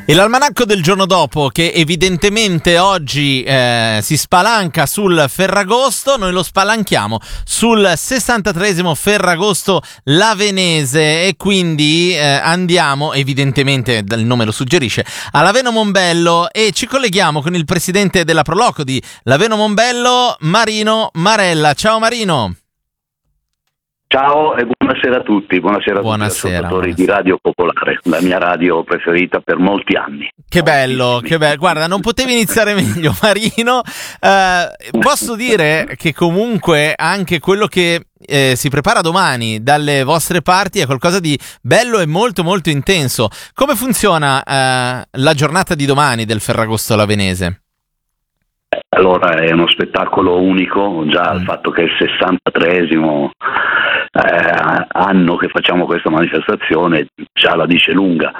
E l'almanacco del giorno dopo, che evidentemente oggi si spalanca sul Ferragosto, noi lo spalanchiamo sul 63esimo Ferragosto Lavenese e quindi andiamo, evidentemente il nome lo suggerisce, a Laveno Mombello e ci colleghiamo con il presidente della Proloco di Laveno Mombello, Marino Marella. Ciao Marino. Ciao e buonasera a tutti, buonasera a tutti gli ascoltatori di Radio Popolare, la mia radio preferita per molti anni. Che bello, che bello, guarda, non potevi iniziare meglio Marino. Posso dire che comunque anche quello che si prepara domani dalle vostre parti è qualcosa di bello e molto molto intenso. Come funziona la giornata di domani del Ferragosto Lavenese? Allora è uno spettacolo unico, già il fatto che è il 63esimo anno che facciamo questa manifestazione già la dice lunga.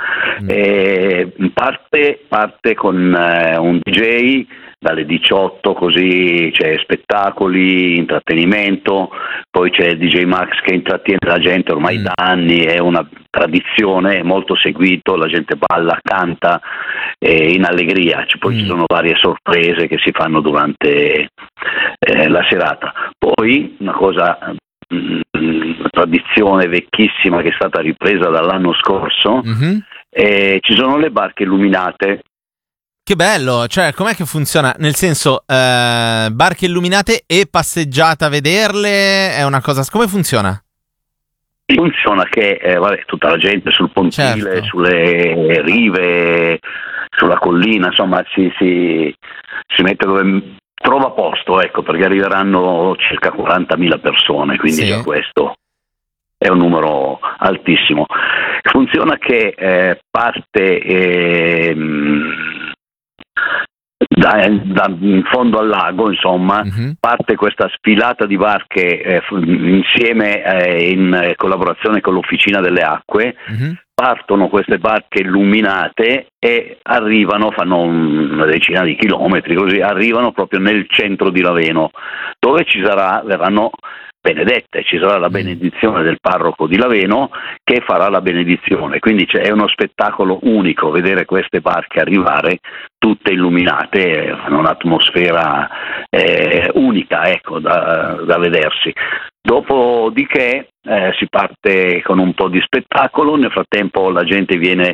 Parte con un DJ dalle 18, così c'è spettacoli, intrattenimento, poi c'è il DJ Max che intrattiene la gente ormai da anni, è una tradizione, è molto seguito, la gente balla, canta in allegria, poi ci sono varie sorprese che si fanno durante la serata. Poi una cosa, una tradizione vecchissima che è stata ripresa dall'anno scorso, ci sono le barche illuminate. Che bello, cioè com'è che funziona? Nel senso, barche illuminate e passeggiata a vederle, è una cosa, come funziona? Funziona che tutta la gente sul pontile, certo, sulle rive, sulla collina, insomma si mette dove trova posto, ecco, perché arriveranno circa 40.000 persone, quindi già questo è un numero altissimo. Funziona che parte in fondo al lago, insomma, parte questa sfilata di barche insieme in collaborazione con l'Officina delle Acque. Partono queste barche illuminate e arrivano, fanno una decina di chilometri, così arrivano proprio nel centro di Laveno, dove verranno benedette, ci sarà la benedizione del parroco di Laveno che farà la benedizione, quindi è uno spettacolo unico vedere queste barche arrivare tutte illuminate, un'atmosfera unica, ecco, da vedersi. Dopodiché si parte con un po' di spettacolo, nel frattempo la gente viene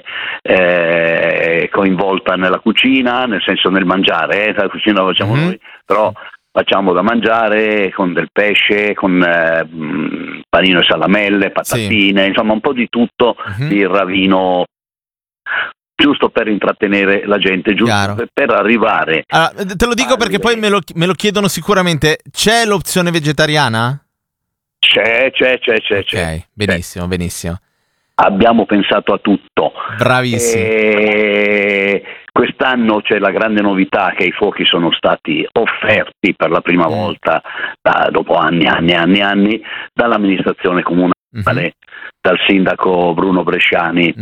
coinvolta nella cucina, nel senso nel mangiare, la cucina la facciamo noi, però facciamo da mangiare con del pesce, con panino e salamelle, patatine, insomma un po' di tutto, birra, vino, giusto per intrattenere la gente, giusto per arrivare. Allora, te lo dico perché poi me lo chiedono sicuramente, c'è l'opzione vegetariana? C'è. Ok, benissimo, benissimo. Abbiamo pensato a tutto. Bravissimo. Quest'anno c'è la grande novità che i fuochi sono stati offerti per la prima volta dopo anni dall'amministrazione comunale, dal sindaco Bruno Bresciani.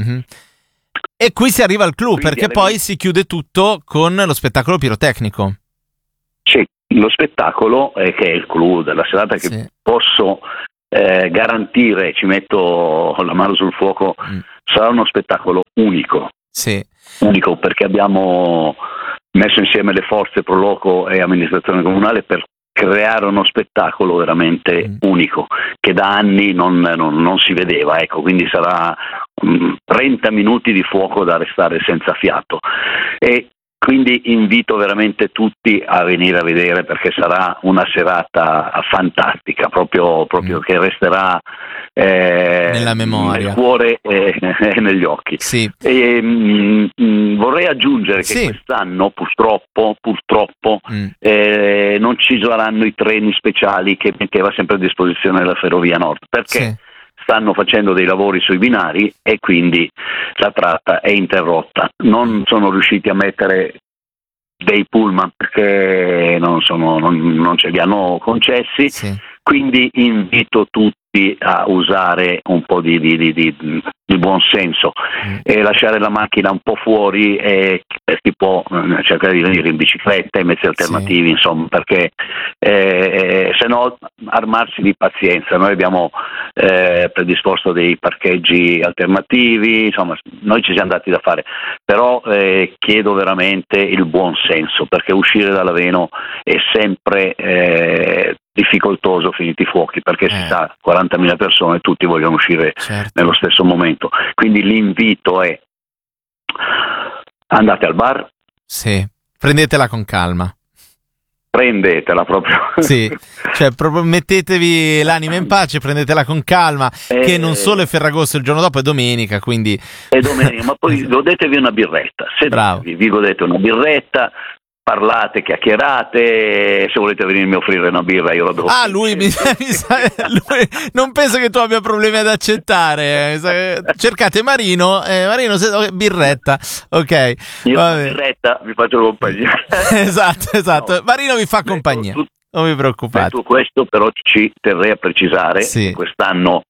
E qui si arriva al clou, perché poi si chiude tutto con lo spettacolo pirotecnico. Sì, lo spettacolo che è il clou della serata, che posso garantire, ci metto la mano sul fuoco, sarà uno spettacolo unico. Unico perché abbiamo messo insieme le forze Proloco e amministrazione comunale per creare uno spettacolo veramente unico che da anni non si vedeva, ecco, quindi sarà 30 minuti di fuoco da restare senza fiato e quindi invito veramente tutti a venire a vedere, perché sarà una serata fantastica, proprio che resterà nella memoria, nel cuore e negli occhi. Vorrei aggiungere che quest'anno purtroppo non ci saranno i treni speciali che metteva sempre a disposizione la Ferrovia Nord, perché stanno facendo dei lavori sui binari e quindi la tratta è interrotta. Non sono riusciti a mettere dei pullman perché non ce li hanno concessi, quindi invito tutti tutti a usare un po' di buon senso e lasciare la macchina un po' fuori, e si può cercare di venire in bicicletta, in mezzi alternativi, insomma, perché se no armarsi di pazienza. Noi abbiamo predisposto dei parcheggi alternativi, insomma, noi ci siamo dati da fare, però chiedo veramente il buon senso, perché uscire da Laveno è sempre difficoltoso finiti i fuochi, perché si sa, 40.000 persone, tutti vogliono uscire nello stesso momento, quindi l'invito è: andate al bar, prendetela con calma, prendetela proprio, cioè proprio mettetevi l'anima in pace, prendetela con calma, che non solo è Ferragosto, il giorno dopo è domenica, quindi è domenica, ma poi godetevi una birretta, vi godete una birretta, parlate, chiacchierate, se volete venirmi a offrire una birra io la do. Lui non penso che tu abbia problemi ad accettare, cercate Marino, birretta, ok, io birretta vi faccio compagnia. esatto, no, Marino vi fa compagnia, non vi preoccupate. Detto questo, però ci terrei a precisare che quest'anno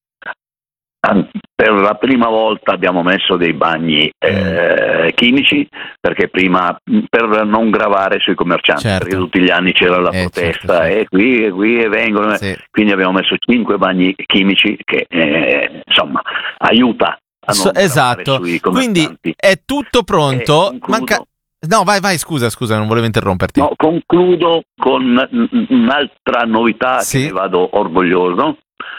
per la prima volta abbiamo messo dei bagni chimici, perché prima, per non gravare sui commercianti, perché tutti gli anni c'era la protesta e qui vengono, quindi abbiamo messo 5 bagni chimici che insomma aiuta a non gravare sui commercianti. Quindi è tutto pronto. No, vai, scusa, non volevo interromperti. No, concludo con un'altra novità che ne vado orgoglioso.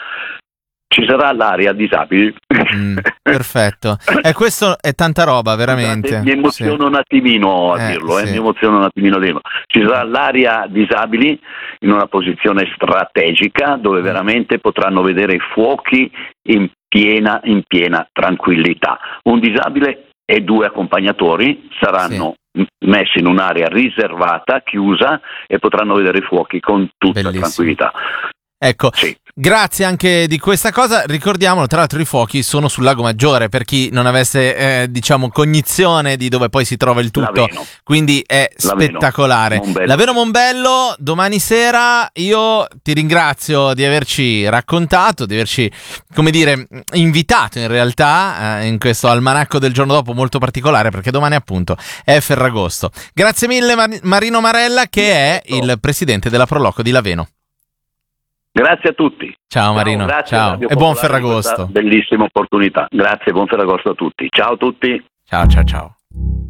Ci sarà l'area disabili. Perfetto. Questo è tanta roba, veramente. Mi emoziono un attimino a dirlo, mi emoziono un attimino a dirlo. Ci sarà l'area disabili in una posizione strategica, dove veramente potranno vedere i fuochi in piena tranquillità. Un disabile e 2 accompagnatori saranno messi in un'area riservata, chiusa, e potranno vedere i fuochi con tutta tranquillità. Ecco, grazie anche di questa cosa. Ricordiamolo, tra l'altro i fuochi sono sul Lago Maggiore, per chi non avesse cognizione di dove poi si trova il tutto. Laveno. Quindi è spettacolare. Laveno Mombello, domani sera. Io ti ringrazio di averci raccontato, di averci, come dire, invitato in realtà in questo almanacco del giorno dopo molto particolare, perché domani appunto è Ferragosto. Grazie mille Marino Marella, che è il presidente della Proloco di Laveno. Grazie a tutti. Ciao Marino, ciao e buon Ferragosto. Bellissima opportunità. Grazie, buon Ferragosto a tutti. Ciao a tutti. Ciao.